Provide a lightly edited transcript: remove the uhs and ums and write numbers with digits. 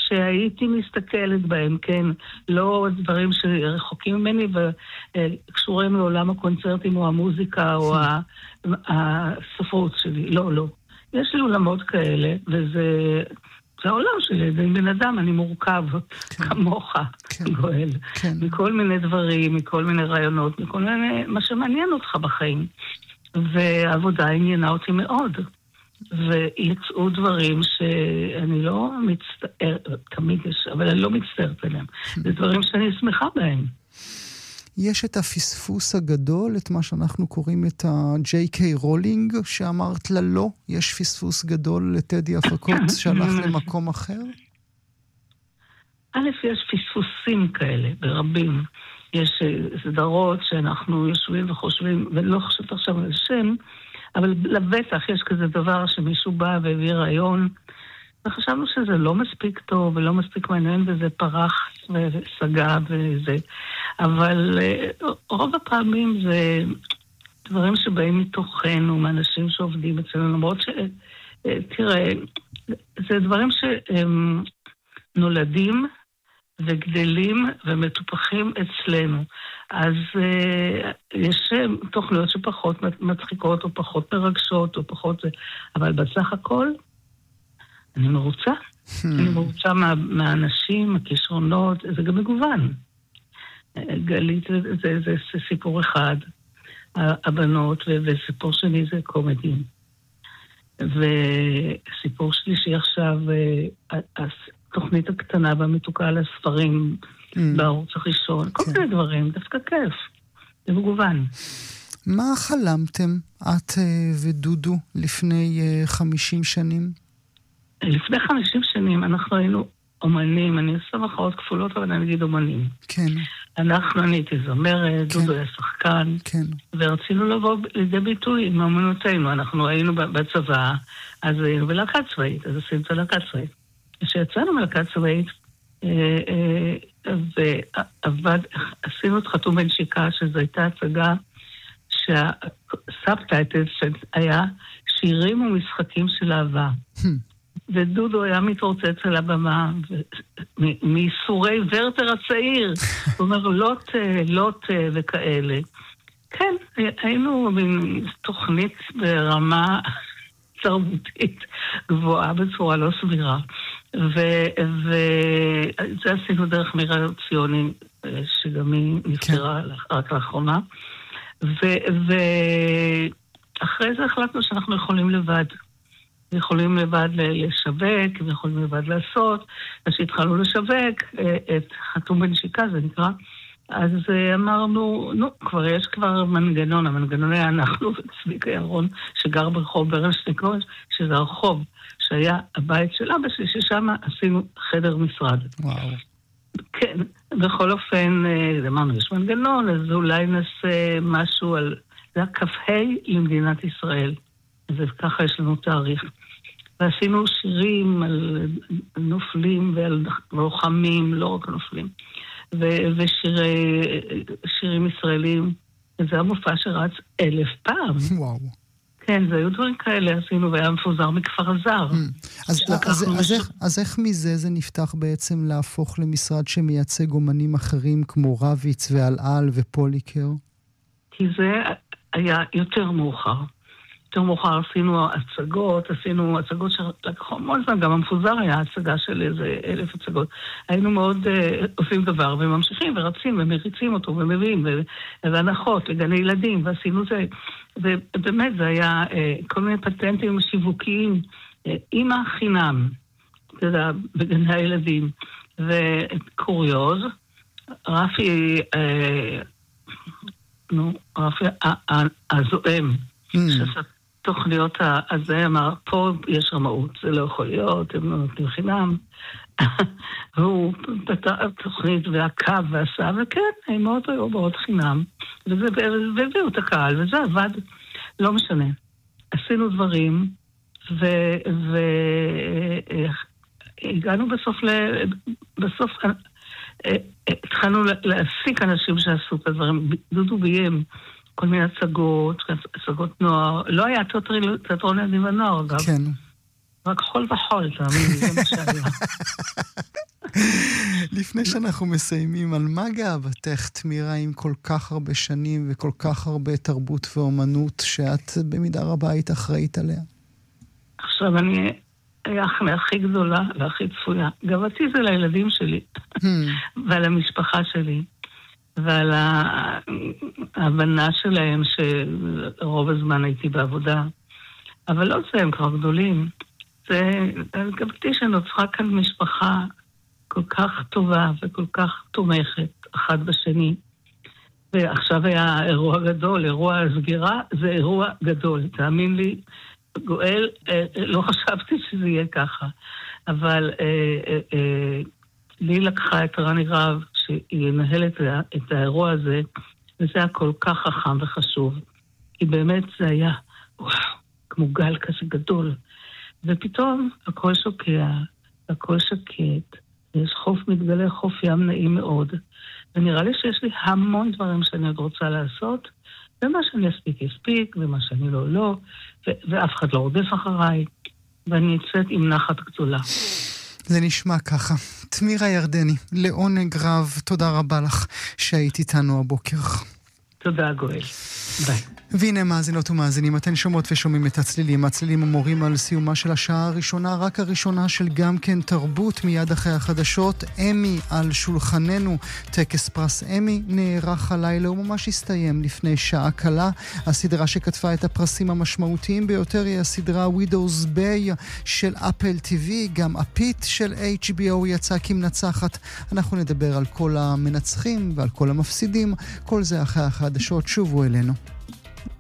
שהייתי מסתכלת בהם, כן, לא דברים שרחוקים ממני וקשורים לעולם הקונצרטים או המוזיקה או הספרות שלי, לא. יש לי עולמות כאלה, וזה העולם שלי, זה בן אדם, אני מורכב, כמוך, גואל, מכל מיני דברים, מכל מיני רעיונות, מכל מיני, מה שמעניין אותך בחיים. והעבודה עניינה אותי מאוד. ויצאו דברים שאני לא מצטערת, תמיד יש, אבל אני לא מצטערת עליהם. זה דברים שאני שמחה בהם. יש את הפספוס הגדול, את מה שאנחנו קוראים את ה-J.K. רולינג, שאמרת לה לא, יש פספוס גדול לטדי אפקות שהלך למקום אחר? א', יש פספוסים כאלה ברבים. יש סדרות שאנחנו יושבים וחושבים, ולא חושבת עכשיו על שם, אבל לבטח יש כזה דבר שמישהו בא והביא רעיון, וחשבנו שזה לא מספיק טוב ולא מספיק מעניין, וזה פרח וסגע וזה. אבל רוב הפעמים זה דברים שבאים מתוכנו, מאנשים שעובדים אצלנו, למרות תראה, זה דברים שנולדים וגדלים ומטופחים אצלנו. אז יש תוכניות שפחות מצחיקות או פחות מרגשות או פחות, אבל בסך הכל אני מרוצה. אני מרוצה מהאנשים, הכישרונות, זה גם מגוון. גלית זה סיפור אחד, הבנות, וסיפור שני זה קומדים. וסיפור שלישי עכשיו, התוכנית הקטנה והמתוקה על הספרים בערוץ הראשון, כל מיני דברים, דווקא כיף, זה מגוון. מה חלמתם, את ודודו, לפני 50 שנים? לפני 50 שנים אנחנו היינו אומנים, אני עושה מחאות כפולות, אבל אני אגיד אומנים. כן. אני הייתי זמרת, דודו היה שחקן, ורצינו לבוא לידי ביטוי עם אמנותינו. אנחנו היינו בצבא, אז היינו בלהקה צבאית, אז עשינו את הלהקה צבאית. כשיצאנו מלהקה צבאית, עשינו את חתום בן שיקה, שזו הייתה הצגה שהסאבטייטל היה שירים ומשחקים של אהבה. ודודו היה מתרוצץ על הבמה, מייסורי ורטר הצעיר, הוא אומר לוט וכאלה. כן, היינו תוכנית ברמה תרבותית גבוהה בצורה לא סבירה. וזה עשינו דרך מירה ציוני, שגם היא נפטרה רק לאחרונה. ואחרי זה החלטנו שאנחנו יכולים לבד. יכולים לבד לשווק, ויכולים לבד לעשות. אז שהתחלנו לשווק את חתום בן שיקה, זה נקרא. אז אמרנו, יש כבר מנגנון, המנגנון היה אנחנו וצביקה ירון, שגר ברחוב ברשטיקוש, שזה הרחוב שהיה הבית של אבא שלי, ששם עשינו חדר משרד. וואו. כן, בכל אופן, אמרנו, יש מנגנון, אז אולי נעשה משהו על, זה הכ"ה למדינת ישראל. אז ככה יש לנו תאריך. ועשינו שירים על נופלים ועל לוחמים, לא רק נופלים. ושירים ישראלים, וזה המופע שרץ 1000 פעם. וואו. כן, זה היו דברים כאלה, עשינו, והיה מפוזר מכפר הזר. אז איך מזה זה נפתח בעצם להפוך למשרד שמייצג אומנים אחרים, כמו רביץ ואלעל ופוליקר? כי זה היה יותר מאוחר. יותר מאוחר עשינו הצגות שלקחו המון זמן, גם המפוזר היה הצגה של איזה 1000 הצגות. היינו מאוד עושים דבר, וממשיכים ורצים ומריצים אותו ומביאים, והנחות לגני ילדים, ועשינו זה. ובאמת זה היה כל מיני פטנטים שיווקיים, אמא חינם, אתה יודע, בגני הילדים. וקוריוז, רפי הזועם, שעשה תוכניות הזה, אמר, פה יש רמאות, זה לא יכול להיות, הם לא נותנים חינם. והוא פתח תוכנית והקו ועשה, וכן, האמהות היו באות חינם, והביאו את הקהל, וזה עבד, לא משנה. עשינו דברים, והגענו בסוף התחלנו להעסיק אנשים שעשו את הדברים, דודו ביים, כל מיני הצגות נוער. לא היה תיאטרון ילדים ונוער, אגב. כן. רק חול וחול, תאמין לי, זה מה שהיה. לפני שאנחנו מסיימים, על מה גאוותך, תמירה, עם כל כך הרבה שנים וכל כך הרבה תרבות ואומנות שאת במידה רבה היית אחראית עליה? עכשיו אני הכי גדולה והכי צפויה. גאוותי זה לילדים שלי, ועל המשפחה שלי, ועל ההבנה שלהם שרוב הזמן הייתי בעבודה. אבל לא זה, הם כבר גדולים. זה גאוותי שנוצרה כאן משפחה כל כך טובה וכל כך תומכת אחד בשני. ועכשיו היה אירוע גדול, אירוע הסגירה, זה אירוע גדול. תאמין לי, גואל, לא חשבתי שזה יהיה ככה. אבל לי לקחה את רני רב שינהל את האירוע הזה, וזה היה כל כך חכם וחשוב. כי באמת זה היה, וואו, כמו גל כזה גדול. ופתאום הכל שוקע, הכל שקט, יש חוף מתגלה, חוף ים נעים מאוד, ונראה לי שיש לי המון דברים שאני עוד רוצה לעשות, ומה שאני אספיק, ומה שאני לא, ואף אחד לא רודף אחריי, ואני יצאת עם נחת גדולה. זה נשמע ככה. תמירה ירדני, לעונג רב, תודה רבה לך שהיית איתנו הבוקר. תודה גואל, ביי. והנה מאזינות ומאזינים, אתן שומעות ושומעים את הצלילים. הצלילים אמורים על סיומה של השעה הראשונה, רק הראשונה של גם כן תרבות. מיד אחרי החדשות, אמי על שולחננו. טקס פרס אמי נערך הלילה וממש הסתיים לפני שעה קלה. הסדרה שכתבה את הפרסים המשמעותיים ביותר היא הסדרה Widow's Bay של אפל TV. גם הפיט של HBO יצא כמנצחת. אנחנו נדבר על כל המנצחים ועל כל המפסידים. כל זה אחרי החדשות. שובו אלינו.